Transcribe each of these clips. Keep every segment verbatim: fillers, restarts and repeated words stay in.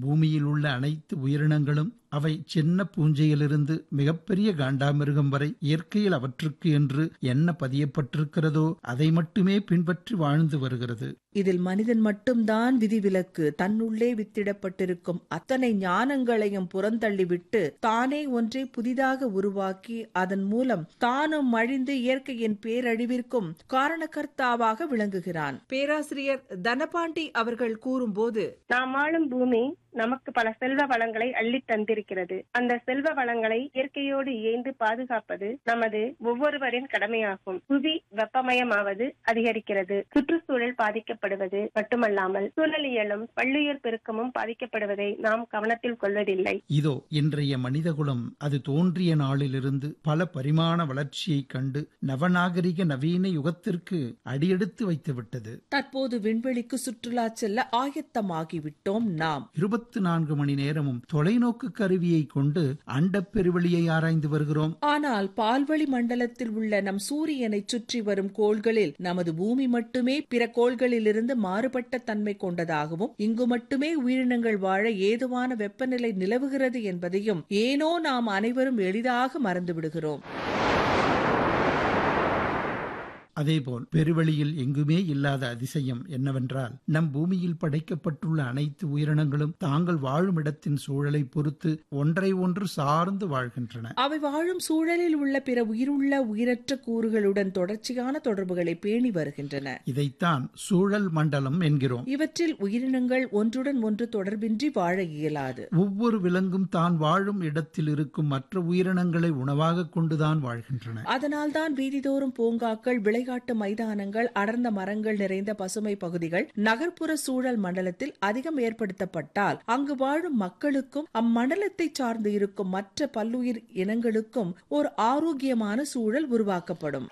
பூமியில் உள்ள அனைத்து உயிரினங்களும் அவை சின்ன பூஞ்சையிலிருந்து மிகப்பெரிய காண்டாமிருகம் வரை இயற்கையில் அவற்றுக்கு என்று என்ன பதியப்பட்டிருக்கிறதோ அதை மட்டுமே பின்பற்றி வாழ்ந்து வருகிறது. இதில் மனிதன் மட்டும்தான் விதிவிலக்கு. தன்னுள்ளே வித்திடப்பட்டிருக்கும் அத்தனை ஞானங்களையும் புறந்தள்ளிவிட்டு தானே ஒன்றை புதிதாக உருவாக்கி அதன் மூலம் தானும் அழிந்து இயற்கையின் பேரழிவிற்கும் காரணகர்த்தாவாக விளங்குகிறான். பேராசிரியர் தனபாண்டி அவர்கள் கூறும்போது, நாம் வாழும் பூமி நமக்கு பல செல்வ வளங்களை அள்ளி தந்திருக்கிறது. அந்த செல்வ வளங்களை இயற்கையோடு இயைந்து பாதுகாப்பது நமது ஒவ்வொருவரின் கடமையாகும். புவி வெப்பமயமாவது அதிகரிக்கிறது. சுற்றுச்சூழல் பாதிக்கப்படுவது மட்டுமல்லாமல் சூழலியலும் பல்லுயிர் பெருக்கமும் பாதிக்கப்படுவதை நாம் கவனத்தில் கொள்வதில்லை. இதோ இன்றைய மனிதகுலம் அது தோன்றிய நாளிலிருந்து பல பரிமாண வளர்ச்சியை கண்டு நவநாகரிக நவீன யுகத்திற்கு அடியெடுத்து வைத்துவிட்டது. தற்போது விண்வெளிக்கு சுற்றுலா செல்ல ஆயத்தமாகிவிட்டோம். நாம் இருபத்தி நான்கு மணி நேரமும் தொலைநோக்கு கருவியை கொண்டு அண்டப் பெருவெளியை ஆராய்ந்து வருகிறோம். ஆனால் பால்வழி மண்டலத்தில் உள்ள நம் சூரியனை சுற்றி வரும் கோள்களில் நமது பூமி மட்டுமே பிற கோள்களிலிருந்து மாறுபட்ட தன்மை கொண்டதாகவும் இங்கு மட்டுமே உயிரினங்கள் வாழ ஏதுவான வெப்பநிலை நிலவுகிறது என்பதையும் ஏனோ நாம் அனைவரும் எளிதாக மறந்துவிடுகிறோம். அதேபோல் பெருவெளியில் எங்குமே இல்லாத அதிசயம் என்னவென்றால் நம் பூமியில் படைக்கப்பட்டுள்ள அனைத்து உயிரினங்களும் தாங்கள் வாழும் இடத்தின் சூழலை பொறுத்து ஒன்றை ஒன்று சார்ந்து வாழ்கின்றன. அவை வாழும் சூழலில் உள்ள பிற உயிருள்ள உயிரற்ற கூறுகளுடன் தொடர்ச்சியான தொடர்புகளை பேணி வருகின்றன. இதைத்தான் சூழல் மண்டலம் என்கிறோம். இவற்றில் உயிரினங்கள் ஒன்றுடன் ஒன்று தொடர்பின்றி வாழ இயலாது. ஒவ்வொரு விலங்கும் தான் வாழும் இடத்தில் இருக்கும் மற்ற உயிரினங்களை உணவாக கொண்டுதான் வாழ்கின்றன. அதனால்தான் வீதிதோறும் பூங்காக்கள், விளை விளையாட்டு மைதானங்கள், அடர்ந்த மரங்கள் நிறைந்த பசுமை பகுதிகள் நகர்ப்புற சூழல் மண்டலத்தில் அதிகம் ஏற்படுத்தப்பட்டால் அங்கு வாழும் மக்களுக்கும் அம்மண்டலத்தை சார்ந்து இருக்கும் மற்ற பல்லுயிர் இனங்களுக்கும் ஒரு ஆரோக்கியமான சூழல் உருவாக்கப்படும்.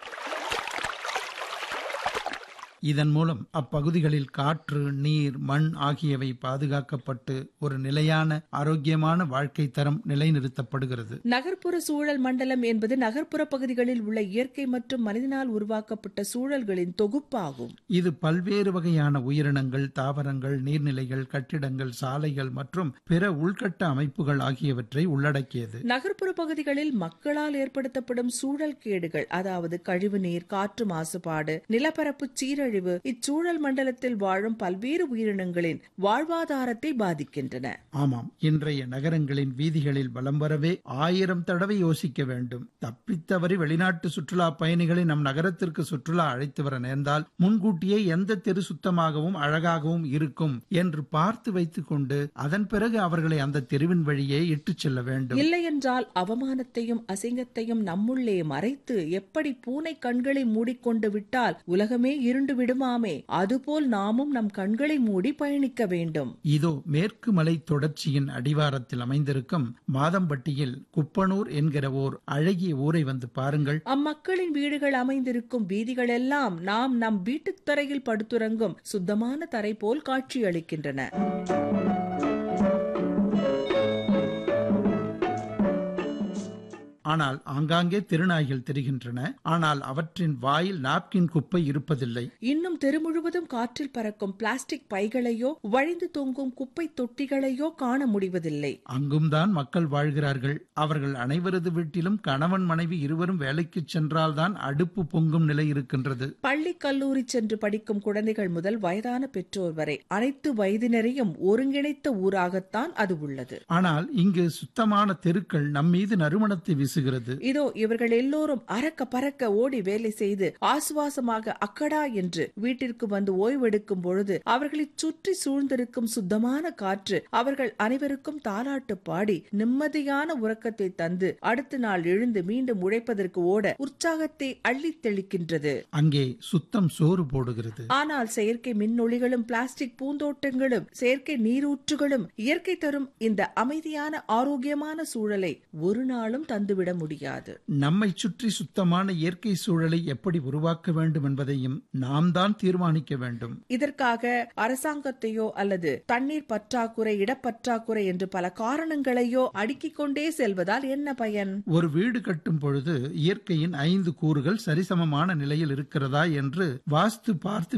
இதன் மூலம் அப்பகுதிகளில் காற்று, நீர், மண் ஆகியவை பாதுகாக்கப்பட்டு ஒரு நிலையான ஆரோக்கியமான வாழ்க்கை தரம் நிலைநிறுத்தப்படுகிறது. நகர்ப்புற சூழல் மண்டலம் என்பது நகர்ப்புற பகுதிகளில் உள்ள இயற்கை மற்றும் மனிதனால் உருவாக்கப்பட்ட சூழல்களின் தொகுப்பாகும். இது பல்வேறு வகையான உயிரினங்கள், தாவரங்கள், நீர்நிலைகள், கட்டிடங்கள், சாலைகள் மற்றும் பிற உள்கட்ட அமைப்புகள் ஆகியவற்றை உள்ளடக்கியது. நகர்ப்புற பகுதிகளில் மக்களால் ஏற்படுத்தப்படும் சூழல் கேடுகள், அதாவது கழிவுநீர், காற்று மாசுபாடு, நிலப்பரப்பு சீரழிவு இச்சூழல் மண்டலத்தில் வாழும் பல்வேறு உயிரினங்களின் வாழ்வாதாரத்தை பாதிக்கின்றன. ஆமாம், இன்றைய நகரங்களின் வீதிகளில் வலம் வரவே ஆயிரம் தடவை யோசிக்க வேண்டும். தப்பித்தவறி வெளிநாட்டு சுற்றுலா பயணிகளை நம் நகரத்திற்கு சுற்றுலா அழைத்து வர நேர்ந்தால் முன்கூட்டியே எந்த தெரு சுத்தமாகவும் அழகாகவும் இருக்கும் என்று பார்த்து வைத்துக் கொண்டு அதன் பிறகு அவர்களை அந்த தெருவின் வழியே இட்டுச் செல்ல வேண்டும். இல்லையென்றால் அவமானத்தையும் அசிங்கத்தையும் நம்முள்ளே மறைத்து எப்படி பூனை கண்களை மூடிக்கொண்டு விட்டால் உலகமே இருண்டு விடுமாமே, அதுபோல் நாமும் நம் கண்களை மூடி பயணிக்க வேண்டும். இதோ மேற்கு மலை தொடர்ச்சியின் அடிவாரத்தில் அமைந்திருக்கும் மாதம்பட்டியில் குப்பனூர் என்கிற ஓர் அழகிய ஊரை வந்து பாருங்கள். அம்மக்களின் வீடுகள் அமைந்திருக்கும் வீதிகள் எல்லாம் நாம் நம் வீட்டுத் தரையில் படுத்துறங்கும் சுத்தமான தரை போல் காட்சியளிக்கின்றன. ஆனால் ஆங்காங்கே திருநாய்கள் தெரிகின்றன. ஆனால் அவற்றின் வாயில் நாப்கின் குப்பை இருப்பதில்லை. இன்னும் தெரு முழுவதும் காற்றில் பறக்கும் பிளாஸ்டிக் பைகளையோ வழிந்து தொங்கும் குப்பை தொட்டிகளையோ காண முடிவதில்லை. அங்கும் தான் மக்கள் வாழ்கிறார்கள். அவர்கள் அனைவரது வீட்டிலும் கணவன் மனைவி இருவரும் வேலைக்கு சென்றால்தான் அடுப்பு பொங்கும் நிலை இருக்கின்றது. பள்ளி கல்லூரி சென்று படிக்கும் குழந்தைகள் முதல் வயதான பெற்றோர் வரை அனைத்து வயதினரையும் ஒருங்கிணைத்த ஊராகத்தான் அது உள்ளது. ஆனால் இங்கு சுத்தமான தெருக்கள் நம்மீது நறுமணத்தை வீசுகிறது. இதோ இவர்கள் எல்லோரும் அரக்க பறக்க ஓடி வேலை செய்து ஆசுவாசமாக அக்கடா என்று வீட்டிற்கு வந்து ஓய்வெடுக்கும் பொழுது அவர்களை சுற்றி சூழ்ந்திருக்கும் சுத்தமான காற்று அவர்கள் அனைவருக்கும் தாலாட்டு பாடி நிம்மதியான உறக்கத்தை தந்து அடுத்த நாள் எழுந்து மீண்டும் உழைப்பதற்கு ஓட உற்சாகத்தை அள்ளி தெளிக்கின்றது. அங்கே சுத்தம் சோறு போடுகிறது. ஆனால் செயற்கை மின்னொளிகளும் பிளாஸ்டிக் பூந்தோட்டங்களும் செயற்கை நீரூற்றுகளும் இயற்கை தரும் இந்த அமைதியான ஆரோக்கியமான சூழலை ஒரு நாளும் தந்துவிட முடியாது. நம்மை சுற்றி சுத்தமான இயற்கை சூழலை எப்படி உருவாக்க வேண்டும் என்பதையும் நாம் தான் தீர்மானிக்க வேண்டும். இதற்காக அரசாங்கத்தையோ அல்லது தண்ணீர் பற்றாக்குறை, இடப்பற்றாக்குறை என்று பல காரணங்களையோ அடுக்கிக் கொண்டே செல்வதால் என்ன பயன்? ஒரு வீடு கட்டும் பொழுது இயற்கையின் ஐந்து கூறுகள் சரிசமமான நிலையில் இருக்கிறதா என்று வாஸ்து பார்த்து